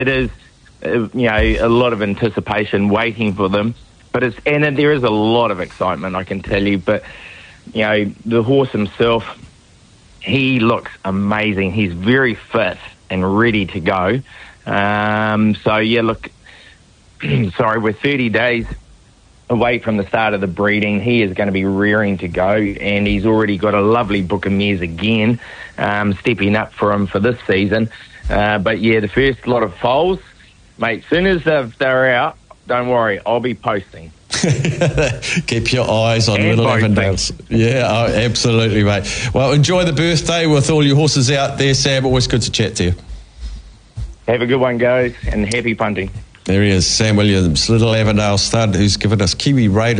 it is, a lot of anticipation waiting for them. But there is a lot of excitement, I can tell you. But, the horse himself, he looks amazing. He's very fit and ready to go. We're 30 days away from the start of the breeding. He is going to be rearing to go, and he's already got a lovely book of mares again, stepping up for him for this season. The first lot of foals, mate, as soon as they're out, don't worry, I'll be posting. Keep your eyes on Little Avondales. Yeah, absolutely, mate. Well, enjoy the birthday with all your horses out there, Sam. Always good to chat to you. Have a good one, guys, and happy punting. There he is, Sam Williams, Little Avondale stud, who's given us Kiwi Raiders